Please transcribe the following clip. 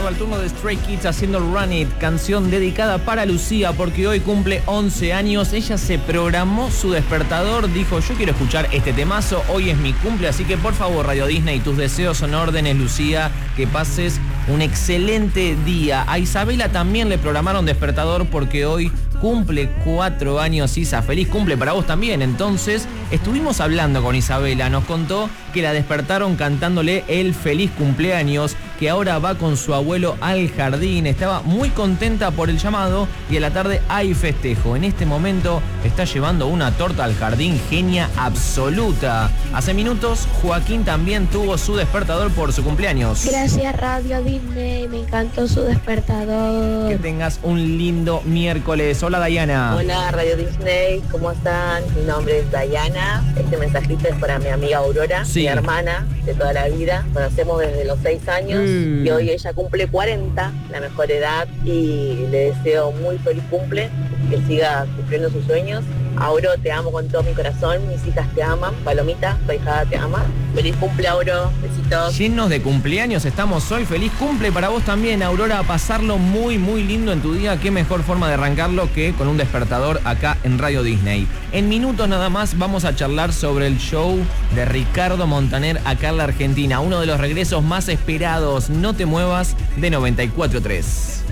Sonaba el turno de Stray Kids haciendo Run It, canción dedicada para Lucía porque hoy cumple 11 años. Ella se programó su despertador, dijo yo quiero escuchar este temazo, hoy es mi cumple, así que por favor Radio Disney, tus deseos son órdenes, Lucía, que pases un excelente día. A Isabela también le programaron despertador porque hoy cumple 4 años. Isa, feliz cumple para vos también. Entonces estuvimos hablando con Isabela, nos contó que la despertaron cantándole el feliz cumpleaños, que ahora va con su abuelo al jardín. Estaba muy contenta por el llamado y a la tarde hay festejo. En este momento está llevando una torta al jardín, genia absoluta. Hace minutos Joaquín también tuvo su despertador por su cumpleaños. Gracias Radio Disney, me encantó su despertador. Que tengas un lindo miércoles. Hola Dayana. Hola Radio Disney, ¿cómo están? Mi nombre es Dayana. Este mensajito es para mi amiga Aurora, sí, mi hermana de toda la vida. Conocemos desde los 6 años y hoy ella cumple 40, la mejor edad, y le deseo muy feliz cumple, que siga cumpliendo sus sueños. Auro, te amo con todo mi corazón, mis hijas te aman, Palomita, tu hijada te ama. Feliz cumple, Auro, besitos. Llenos de cumpleaños estamos hoy, feliz cumple para vos también, Aurora, a pasarlo muy muy lindo en tu día. Qué mejor forma de arrancarlo que con un despertador acá en Radio Disney. En minutos nada más vamos a charlar sobre el show de Ricardo Montaner acá en la Argentina, uno de los regresos más esperados. No te muevas, de 94.3.